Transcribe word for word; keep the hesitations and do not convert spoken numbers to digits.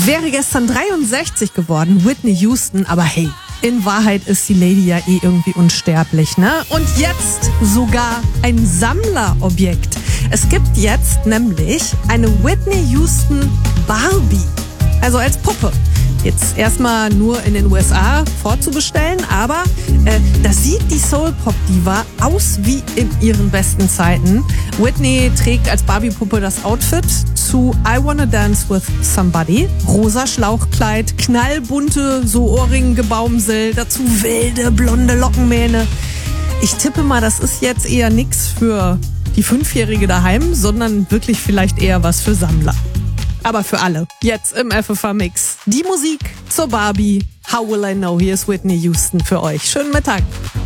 Wäre gestern dreiundsechzig geworden, Whitney Houston, aber hey, in Wahrheit ist die Lady ja eh irgendwie unsterblich, ne? Und jetzt sogar ein Sammlerobjekt. Es gibt jetzt nämlich eine Whitney Houston Barbie, also als Puppe. Jetzt erstmal nur in den U S A vorzubestellen, aber äh, das sieht die Soul-Pop-Diva aus wie in ihren besten Zeiten. Whitney trägt als Barbie-Puppe das Outfit zu I Wanna Dance with Somebody. Rosa Schlauchkleid, knallbunte, so Ohrringe-Gebaumsel, dazu wilde, blonde Lockenmähne. Ich tippe mal, das ist jetzt eher nix für die Fünfjährige daheim, sondern wirklich vielleicht eher was für Sammler. Aber für alle. Jetzt im F F A-Mix. Die Musik zur Barbie. How Will I Know? Hier ist Whitney Houston für euch. Schönen Mittag.